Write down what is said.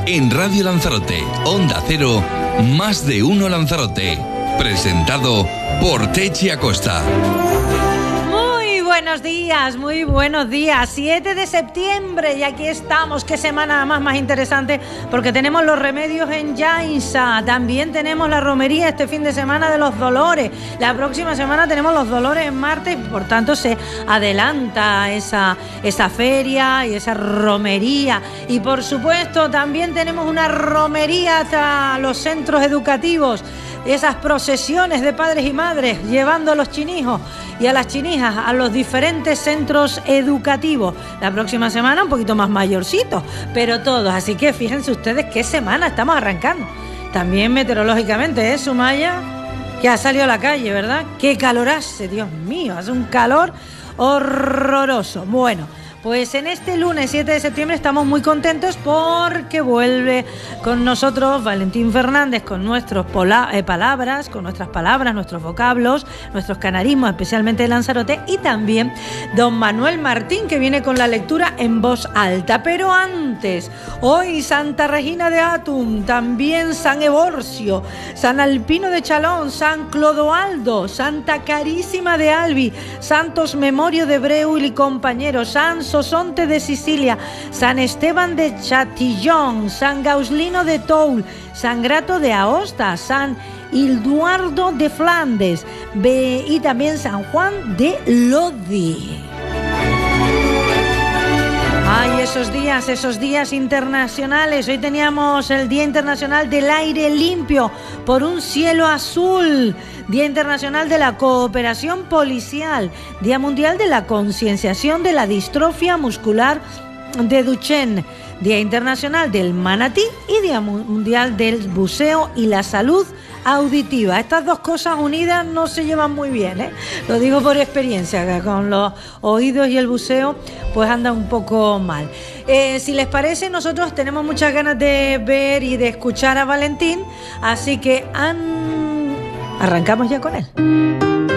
En Radio Lanzarote, Onda Cero, Más de Uno Lanzarote. Presentado por Techi Acosta. Muy buenos días, 7 de septiembre y aquí estamos, qué semana más interesante porque tenemos los remedios en Yaisa, también tenemos la romería este fin de semana de los dolores, la próxima semana tenemos los dolores en martes, por tanto se adelanta esa feria y esa romería y por supuesto también tenemos una romería hasta los centros educativos, esas procesiones de padres y madres llevando a los chinijos y a las chinijas a los diferentes centros educativos. La próxima semana un poquito más mayorcitos, pero todos. Así que fíjense ustedes qué semana estamos arrancando. También meteorológicamente, Sumaya, que ha salido a la calle, ¿verdad? Qué calor hace, Dios mío, hace un calor horroroso. Bueno, pues en este lunes 7 de septiembre estamos muy contentos porque vuelve con nosotros Valentín Fernández con nuestras palabras, nuestros vocablos, nuestros canarismos, especialmente de Lanzarote, y también don Manuel Martín, que viene con la lectura en voz alta. Pero antes, hoy Santa Regina de Atum, también San Evorcio, San Alpino de Chalón, San Clodoaldo, Santa Carísima de Albi, Santos Memorio de Breuil y compañeros, San Sosonte de Sicilia, San Esteban de Chatillon, San Gauslino de Toul, San Grato de Aosta, San Hilduardo de Flandes y también San Juan de Lodi. Ay, esos días internacionales. Hoy teníamos el Día Internacional del Aire Limpio por un cielo azul, Día Internacional de la Cooperación Policial, Día Mundial de la Concienciación de la Distrofia Muscular de Duchenne, Día Internacional del Manatí y Día Mundial del Buceo y la Salud Auditiva. Estas dos cosas unidas no se llevan muy bien, ¿eh? Lo digo por experiencia, que con los oídos y el buceo pues anda un poco mal. Si les parece, nosotros tenemos muchas ganas de ver y de escuchar a Valentín, así que arrancamos ya con él.